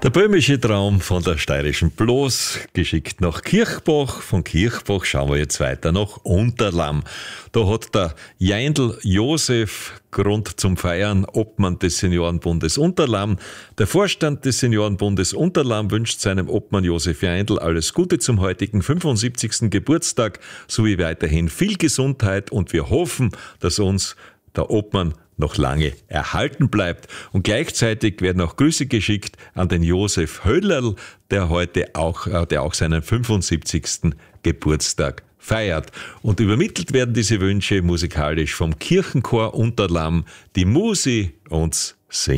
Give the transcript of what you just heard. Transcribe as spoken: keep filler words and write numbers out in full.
Der böhmische Traum von der steirischen Bloß, geschickt nach Kirchbach. Von Kirchbach schauen wir jetzt weiter nach Unterlamm. Da hat der Jaindl Josef Grund zum Feiern, Obmann des Seniorenbundes Unterlamm. Der Vorstand des Seniorenbundes Unterlamm wünscht seinem Obmann Josef Jaindl alles Gute zum heutigen fünfundsiebzigsten Geburtstag sowie weiterhin viel Gesundheit, und wir hoffen, dass uns der Obmann noch lange erhalten bleibt. Und gleichzeitig werden auch Grüße geschickt an den Josef Hölllerl, der heute auch, äh, der auch seinen fünfundsiebzigsten Geburtstag feiert. Und übermittelt werden diese Wünsche musikalisch vom Kirchenchor Unterlamm, die Musi uns singt.